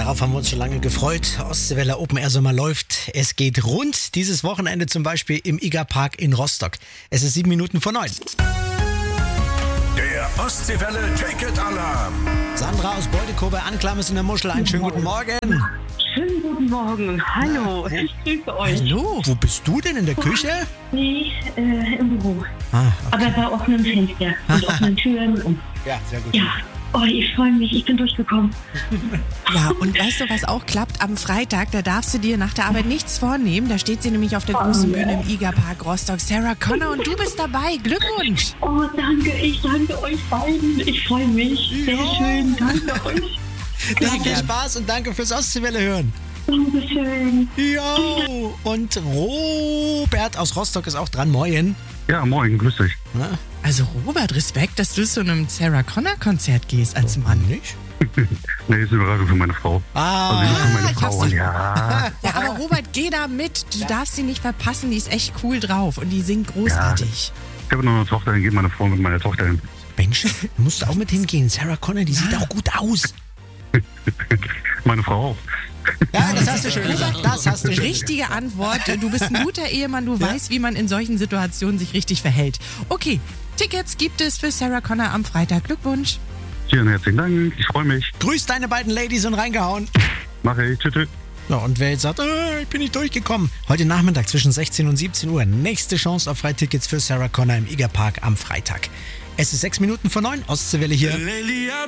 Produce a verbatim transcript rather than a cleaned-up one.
Darauf haben wir uns schon lange gefreut. Ostseewelle Open Air Sommer läuft. Es geht rund. Dieses Wochenende zum Beispiel im I G A Park in Rostock. Es ist sieben Minuten vor neun. Der Ostseewelle Ticket Alarm. Sandra aus Beutekobe, Anklammes in der Muschel. Einen schönen guten Morgen. Schönen guten Morgen. Hallo, ich grüße euch. Hallo. Wo bist du denn? In der Küche? Nee, äh, im Büro. Ah, Aber bei offenen Fenstern und offenen Türen. Und, ja, sehr gut. ja, oh, ich freue mich, ich bin durchgekommen. Ja, und weißt du, was auch klappt? Am Freitag, da darfst du dir nach der Arbeit nichts vornehmen. Da steht sie nämlich auf der großen Bühne im I G A Park Rostock. Sarah Connor, und du bist dabei. Glückwunsch! Oh, danke, ich danke euch beiden. Ich freue mich. Sehr Ja. schön, danke euch. Dann viel Spaß und danke fürs Ostseewelle hören. Dankeschön. Ja. Und Robert aus Rostock ist auch dran. Moin. Ja, moin, grüß dich. Na, Also Robert, Respekt, dass du zu einem Sarah Connor Konzert gehst als Mann. nicht? Nee, ist eine Überraschung für meine Frau. Ah, Also nicht für meine ich hab's Frau, doch- ja. Ja, aber Robert, geh da mit. Du darfst sie nicht verpassen. Die ist echt cool drauf und die singt großartig. Ich habe noch eine Tochter, dann geht meine Frau mit meiner Tochter hin. Mensch, du musst auch mit hingehen. Sarah Connor, die sieht auch gut aus. Meine Frau auch. Ja, das hast du schön gesagt. Das hast du schön gesagt. Richtige Antwort. Du bist ein guter Ehemann. Du weißt, wie man in solchen Situationen sich richtig verhält. Okay, Tickets gibt es für Sarah Connor am Freitag. Glückwunsch. Vielen herzlichen Dank, ich freue mich. Grüß deine beiden Ladies und reingehauen. Mache ich, tschüss, tschüss. Ja, und wer jetzt sagt, äh, ich bin nicht durchgekommen. Heute Nachmittag zwischen sechzehn und siebzehn Uhr. Nächste Chance auf Freitickets für Sarah Connor im I G A Park am Freitag. Es ist sechs Minuten vor neun. Ostseewelle hier.